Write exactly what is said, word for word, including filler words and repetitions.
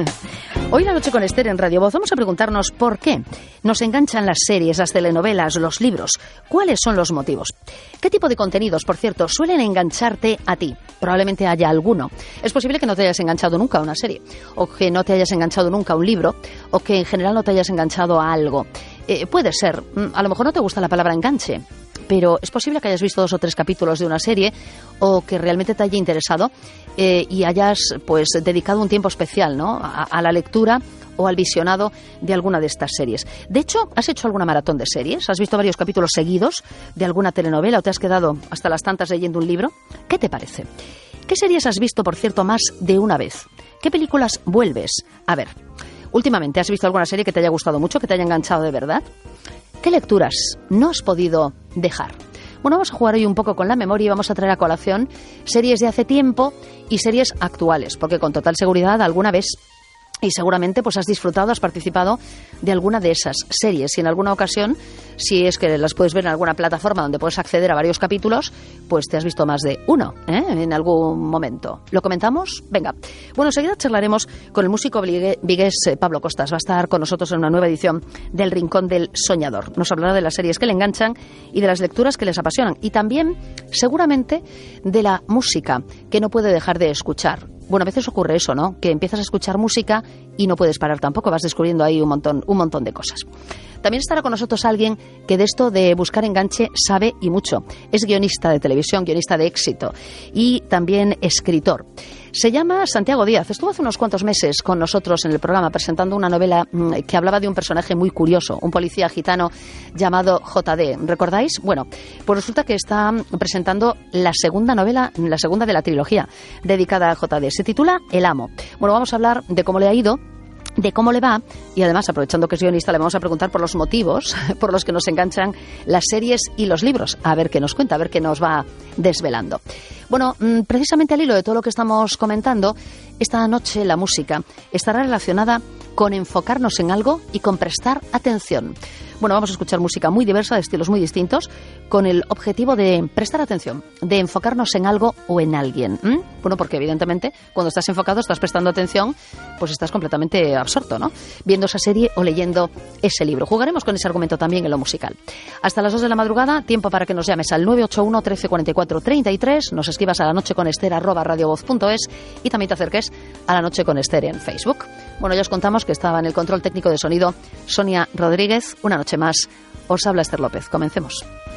Hoy La Noche con Esther en Radio Voz vamos a preguntarnos por qué nos enganchan las series, las telenovelas, los libros. ¿Cuáles son los motivos? ¿Qué tipo de contenidos, por cierto, suelen engancharte a ti? Probablemente haya alguno. Es posible que no te hayas enganchado nunca a una serie, o que no te hayas enganchado nunca a un libro, o que en general no te hayas enganchado a algo. Eh, puede ser. A lo mejor no te gusta la palabra enganche, pero es posible que hayas visto dos o tres capítulos de una serie o que realmente te haya interesado eh, y hayas pues dedicado un tiempo especial, ¿no?, a, a la lectura o al visionado de alguna de estas series. De hecho, ¿has hecho alguna maratón de series? ¿Has visto varios capítulos seguidos de alguna telenovela o te has quedado hasta las tantas leyendo un libro? ¿Qué te parece? ¿Qué series has visto, por cierto, más de una vez? ¿Qué películas vuelves a ver? Últimamente, ¿has visto alguna serie que te haya gustado mucho, que te haya enganchado de verdad? ¿Qué lecturas no has podido dejar? Bueno, vamos a jugar hoy un poco con la memoria y vamos a traer a colación series de hace tiempo y series actuales, porque con total seguridad alguna vez y seguramente pues has disfrutado, has participado de alguna de esas series. Y en alguna ocasión, si es que las puedes ver en alguna plataforma donde puedes acceder a varios capítulos, pues te has visto más de uno, ¿eh?, en algún momento. ¿Lo comentamos? Venga. Bueno, enseguida charlaremos con el músico vigués Pablo Costas. Va a estar con nosotros en una nueva edición del Rincón del Soñador. Nos hablará de las series que le enganchan y de las lecturas que les apasionan. Y también, seguramente, de la música que no puede dejar de escuchar. Bueno, a veces ocurre eso, ¿no?, que empiezas a escuchar música y no puedes parar tampoco, vas descubriendo ahí un montón, un montón de cosas. También estará con nosotros alguien que de esto de buscar enganche sabe y mucho. Es guionista de televisión, guionista de éxito y también escritor. Se llama Santiago Díaz. Estuvo hace unos cuantos meses con nosotros en el programa presentando una novela que hablaba de un personaje muy curioso, un policía gitano llamado J D. ¿Recordáis? Bueno, pues resulta que está presentando la segunda novela, la segunda de la trilogía dedicada a J D. Se titula El Amo. Bueno, vamos a hablar de cómo le ha ido, de cómo le va y además, aprovechando que es guionista, le vamos a preguntar por los motivos por los que nos enganchan las series y los libros. A ver qué nos cuenta, a ver qué nos va desvelando. Bueno, precisamente al hilo de todo lo que estamos comentando, esta noche la música estará relacionada con enfocarnos en algo y con prestar atención. Bueno, vamos a escuchar música muy diversa, de estilos muy distintos, con el objetivo de prestar atención, de enfocarnos en algo o en alguien. ¿Mm? Bueno, porque evidentemente cuando estás enfocado, estás prestando atención, pues estás completamente absorto, ¿no?, viendo esa serie o leyendo ese libro. Jugaremos con ese argumento también en lo musical. Hasta las dos de la madrugada, tiempo para que nos llames al nueve ocho uno, trece, cuarenta y cuatro, treinta y tres, nos escribas a la noche con Esther arroba radiovoz punto es y también te acerques a La Noche con Esther en Facebook. Bueno, ya os contamos que estaba en el control técnico de sonido Sonia Rodríguez. Una noche más, os habla Esther López. Comencemos.